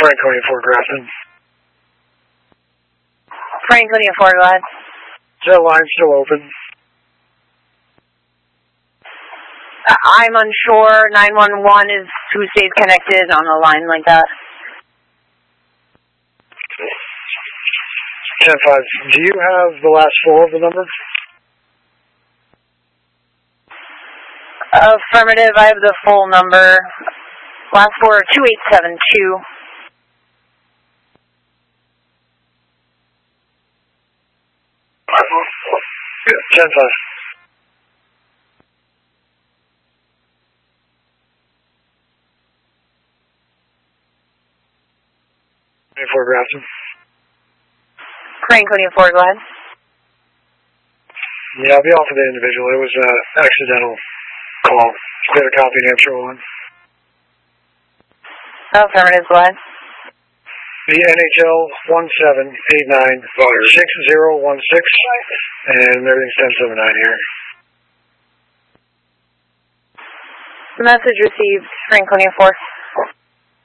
Franconia 4 Grafton. Franconia 4, go ahead. Is that line still open? I'm unsure. 911 is who stays connected on a line like that. 10-5. Do you have the last four of the number? Affirmative. I have the full number. Last four are 2872. 10-5. For Grafton. Franconia 4, go ahead. Yeah, I'll be off of the individual. It was an accidental call. Clear a copy and answer one. Affirmative, go ahead. The NHL 1789-6016, and everything's 1079 here. Message received, Franconia 4.